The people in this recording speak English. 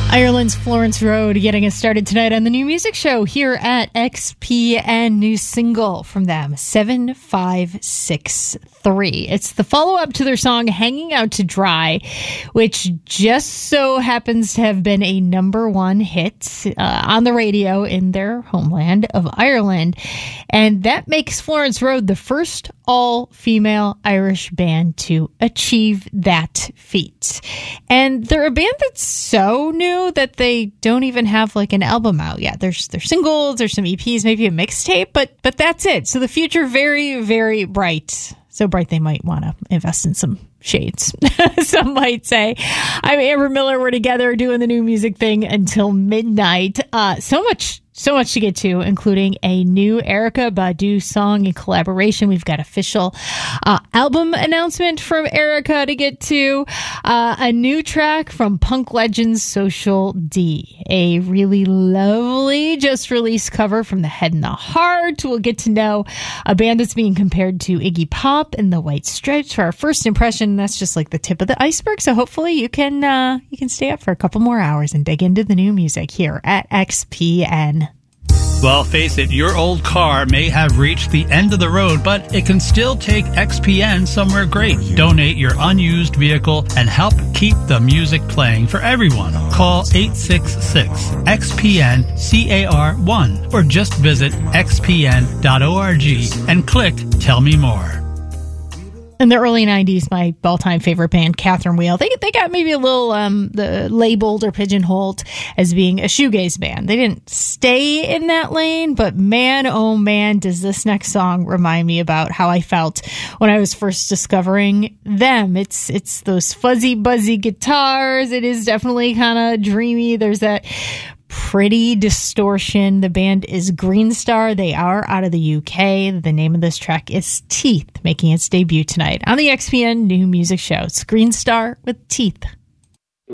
Ireland's Florence Road getting us started tonight on the New Music Show here at XPN. New single from them, 7563. It's the follow-up to their song Hanging Out to Dry, which just so happens to have been a number one hit on the radio in their homeland of Ireland. And that makes Florence Road the first all-female Irish band to achieve that feat. And they're a band that's so new that they don't even have like an album out yet. There's singles, there's some EPs, maybe a mixtape, but that's it. So the future very, very bright. So bright they might want to invest in some shades. Some might say. I'm Amber Miller. We're together doing the new music thing until midnight. So much to get to, including a new Erykah Badu song in collaboration. We've got official album announcement from Erykah to get to. A new track from punk legends Social D. A really lovely just released cover from The Head and the Heart. We'll get to know a band that's being compared to Iggy Pop and the White Stripes for our first impression. That's just like the tip of the iceberg. So hopefully you can stay up for a couple more hours and dig into the new music here at XPN. Well, face it, your old car may have reached the end of the road, but it can still take XPN somewhere great. Donate your unused vehicle and help keep the music playing for everyone. Call 866-XPN-CAR1 or just visit xpn.org and click Tell Me More. In the early 90s, my all-time favorite band, Catherine Wheel, they got maybe a little labeled or pigeonholed as being a shoegaze band. They didn't stay in that lane, but man, oh man, does this next song remind me about how I felt when I was first discovering them. It's those fuzzy, buzzy guitars. It is definitely kind of dreamy. There's that pretty distortion. The band is Green Star. They are out of the UK. The name of this track is Teeth, making its debut tonight on the XPN New Music Show. It's Green Star with Teeth.